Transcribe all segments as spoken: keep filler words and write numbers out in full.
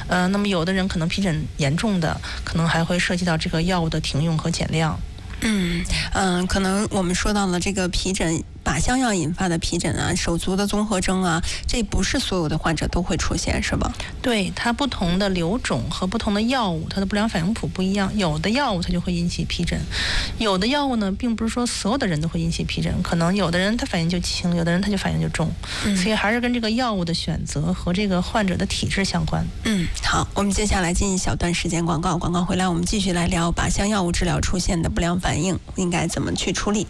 呃，那么有的人可能皮疹严重的，可能还会涉及到这个药物的停用和减量。 嗯嗯、呃，可能我们说到了这个皮疹，靶向药引发的皮疹啊，手足的综合征啊，这不是所有的患者都会出现，是吧？ 对，它不同的瘤种和不同的药物，它的不良反应谱不一样。有的药物它就会引起皮疹，有的药物呢，并不是说所有的人都会引起皮疹，可能有的人他反应就轻，有的人他就反应就重，嗯、所以还是跟这个药物的选择和这个患者的体质相关。 嗯，好，我们接下来进一小段时间广告，广告回来我们继续来聊靶向药物治疗出现的不良反应应该怎么去处理。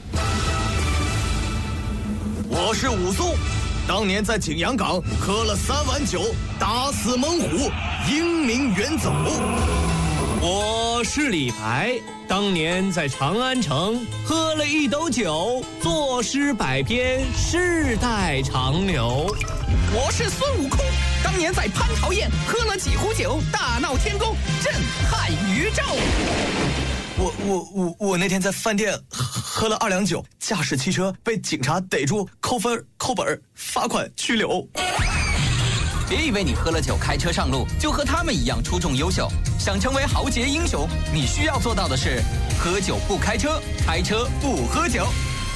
我是武松，当年在景阳岗喝了三碗酒，打死猛虎，英名远走。 我是李白，当年在长安城喝了一斗酒，作诗百篇，世代长流。 我是孙悟空，当年在蟠桃宴喝了几壶酒，大闹天宫，震撼宇宙。 我我我我那天在饭店喝了二两酒，驾驶汽车被警察逮住，扣分、扣本、罚款、拘留。 别以为你喝了酒开车上路就和他们一样出众优秀，想成为豪杰英雄，你需要做到的是喝酒不开车，开车不喝酒。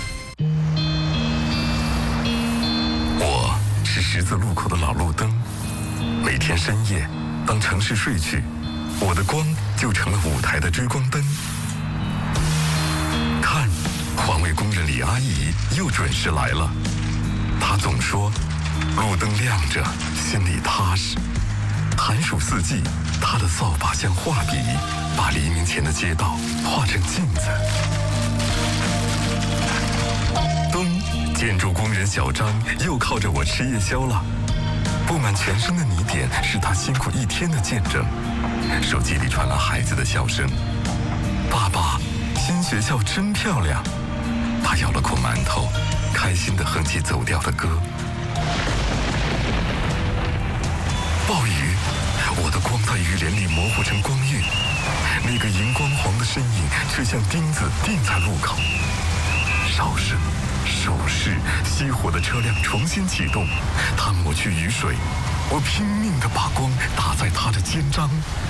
我是十字路口的老路灯，每天深夜，当城市睡去，我的光就成了舞台的追光灯。看，环卫工人李阿姨又准时来了。她总说，路灯亮着，心里踏实。寒暑四季，她的扫把像画笔，把黎明前的街道画成镜子。冬，建筑工人小张又靠着我吃夜宵了。布满全身的泥点是他辛苦一天的见证。手机里传来孩子的笑声：“爸爸，新学校真漂亮。”他咬了口馒头，开心地哼起走调的歌。暴雨，我的光在雨帘里模糊成光晕，那个荧光黄的身影却像钉子钉在路口。哨声、手势，熄火的车辆重新启动，他抹去雨水，我拼命地把光打在他的肩章。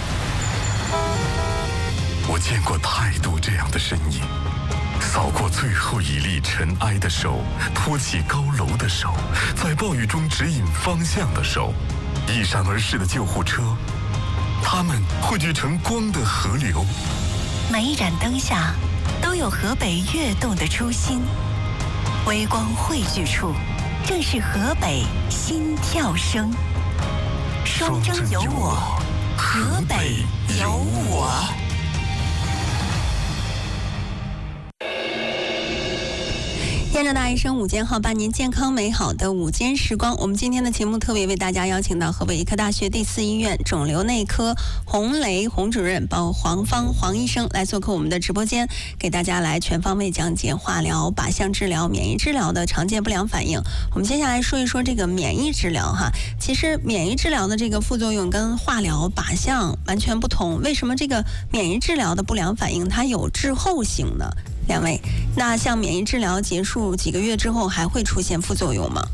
我见过太多这样的身影，扫过最后一粒尘埃的手，托起高楼的手，在暴雨中指引方向的手，一闪而逝的救护车，它们汇聚成光的河流。 每一盏灯下都有河北跃动的初心，微光汇聚处，正是河北心跳声。双征有我，河北有我。 见证大医生午间号，伴您健康美好的午间时光。我们今天的节目特别为大家邀请到河北医科大学第四医院肿瘤内科洪雷洪主任，包括黄芳黄医生来做客我们的直播间，给大家来全方位讲解化疗、靶向治疗、免疫治疗的常见不良反应。我们接下来说一说这个免疫治疗哈。其实免疫治疗的这个副作用跟化疗、靶向完全不同，为什么这个免疫治疗的不良反应它有滞后性呢？两位，那像免疫治疗结束几个月之后还会出现副作用吗？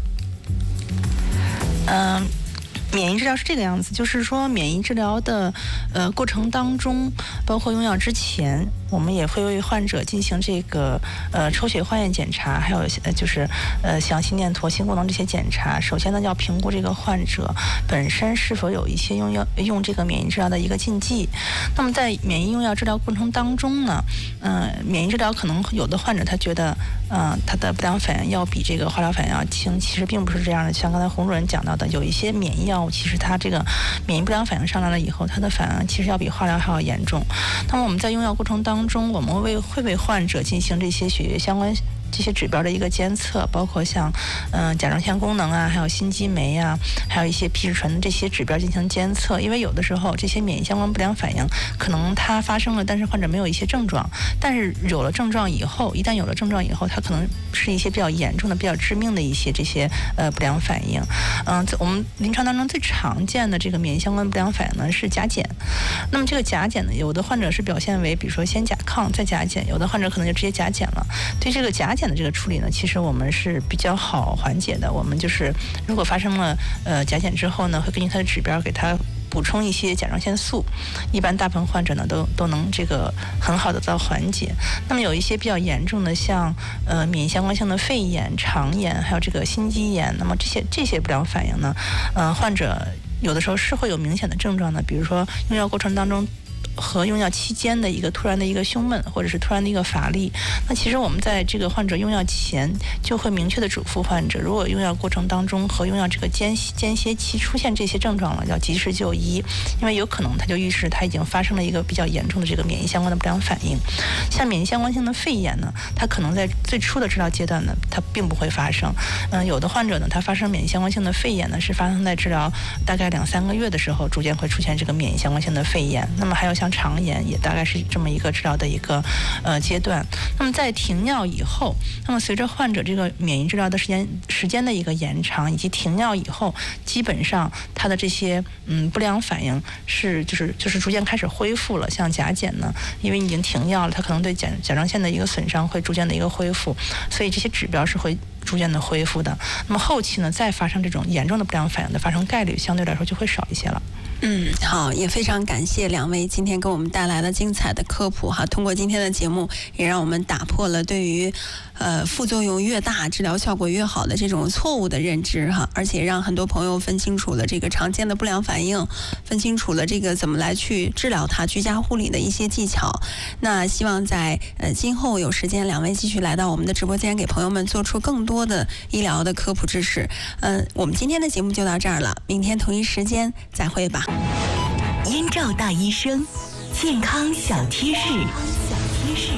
嗯、呃。免疫治疗是这个样子，就是说免疫治疗的呃过程当中，包括用药之前，我们也会为患者进行这个呃抽血化验检查，还有呃就是呃像心电图、心功能这些检查。首先呢，要评估这个患者本身是否有一些用药用这个免疫治疗的一个禁忌。那么在免疫用药治疗过程当中呢，嗯、呃，免疫治疗可能有的患者他觉得，嗯、呃，他的不良反应要比这个化疗反应要轻，其实并不是这样的。像刚才洪主任讲到的，有一些免疫药物其实它这个免疫不良反应上来了以后，它的反应其实要比化疗还要严重。那么我们在用药过程当中，我们为会为患者进行这些血液相关这些指标的一个监测，包括像嗯、呃、甲状腺功能啊，还有心肌酶啊，还有一些皮质醇这些指标进行监测。因为有的时候这些免疫相关不良反应可能它发生了，但是患者没有一些症状，但是有了症状以后，一旦有了症状以后，它可能是一些比较严重的、比较致命的一些这些呃不良反应。嗯、呃，我们临床当中最常见的这个免疫相关不良反应呢是甲减。那么这个甲减呢，有的患者是表现为比如说先甲亢再甲减，有的患者可能就直接甲减了。对这个甲减的这个处理呢，其实我们是比较好缓解的。我们就是如果发生了呃甲减之后呢，会根据它的指标给它补补充一些甲状腺素，一般大部分患者呢都都能这个很好的得到缓解。那么有一些比较严重的，像呃免疫相关性的肺炎、肠炎，还有这个心肌炎，那么这些这些不良反应呢，呃患者有的时候是会有明显的症状的，比如说用药过程当中和用药期间的一个突然的一个胸闷，或者是突然的一个乏力。那其实我们在这个患者用药前就会明确的嘱咐患者，如果用药过程当中和用药这个间间歇期出现这些症状了，要及时就医，因为有可能它就预示它已经发生了一个比较严重的这个免疫相关的不良反应。像免疫相关性的肺炎呢，它可能在最初的治疗阶段呢，它并不会发生。嗯、呃，有的患者呢，他发生免疫相关性的肺炎呢，是发生在治疗大概两三个月的时候，逐渐会出现这个免疫相关性的肺炎。那么还有像肠炎也大概是这么一个治疗的一个呃阶段。那么在停药以后，那么随着患者这个免疫治疗的时间时间的一个延长，以及停药以后，基本上他的这些嗯不良反应是就是就是逐渐开始恢复了。像甲减呢，因为已经停药了，它可能对甲甲状腺的一个损伤会逐渐的一个恢复，所以这些指标是会逐渐的恢复的。那么后期呢，再发生这种严重的不良反应的发生概率相对来说就会少一些了。 嗯，好，也非常感谢两位今天给我们带来了精彩的科普哈。通过今天的节目，也让我们打破了对于呃副作用越大治疗效果越好的这种错误的认知哈，而且让很多朋友分清楚了这个常见的不良反应，分清楚了这个怎么来去治疗它，居家护理的一些技巧。那希望在呃今后有时间，两位继续来到我们的直播间，给朋友们做出更多的医疗的科普知识。嗯、呃，我们今天的节目就到这儿了，明天同一时间再会吧。 燕赵大医生，健康小贴士。小贴士。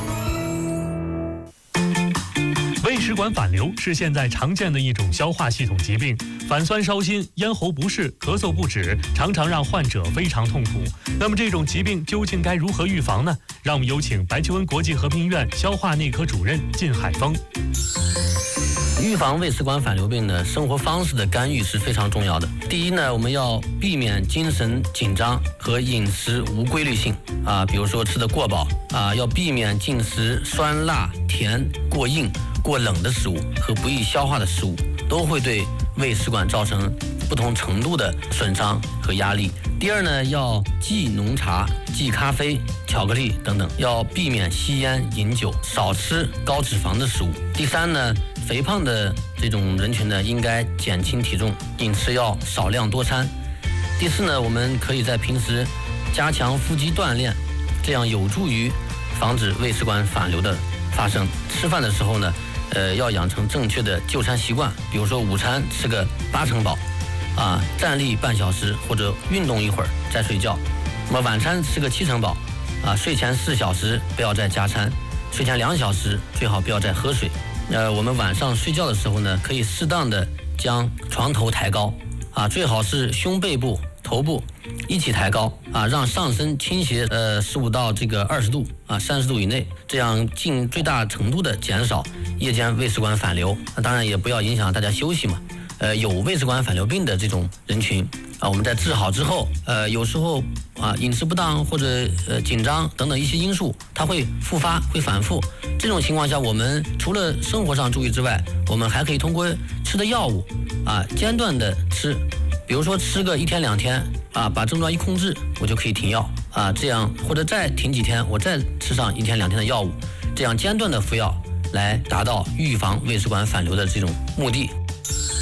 胃食管反流是现在常见的一种消化系统疾病，反酸烧心、咽喉不适、咳嗽不止，常常让患者非常痛苦。那么这种疾病究竟该如何预防呢？让我们有请白求恩国际和平医院消化内科主任靳海峰。 预防胃食管反流病呢，生活方式的干预是非常重要的。第一呢，我们要避免精神紧张和饮食无规律性啊，比如说吃得过饱啊，要避免进食酸辣甜、过硬、过冷的食物和不易消化的食物，都会对胃食管造成不同程度的损伤和压力。第二呢，要忌浓茶、忌咖啡、巧克力等等，要避免吸烟、饮酒，少吃高脂肪的食物。第三呢，肥胖的这种人群呢，应该减轻体重，饮食要少量多餐。第四呢，我们可以在平时加强腹肌锻炼，这样有助于防止胃食管反流的发生。吃饭的时候呢，呃，要养成正确的就餐习惯，比如说午餐吃个八成饱，啊，站立半小时或者运动一会儿再睡觉。那么晚餐吃个七成饱，啊，睡前四小时不要再加餐，睡前两小时最好不要再喝水。呃，我们晚上睡觉的时候呢，可以适当的将床头抬高，啊，最好是胸背部、头部一起抬高，啊，让上身倾斜呃十五到这个二十度，啊，三十度以内，这样尽最大程度的减少夜间胃食管反流。那当然也不要影响大家休息嘛。呃，有胃食管反流病的这种人群啊，我们在治好之后，呃，有时候啊饮食不当或者呃紧张等等一些因素，它会复发，会反复。这种情况下，我们除了生活上注意之外，我们还可以通过吃的药物啊，间断的吃，比如说吃个一天两天啊，把症状一控制，我就可以停药啊，这样或者再停几天，我再吃上一天两天的药物，这样间断的服药，来达到预防胃食管反流的这种目的。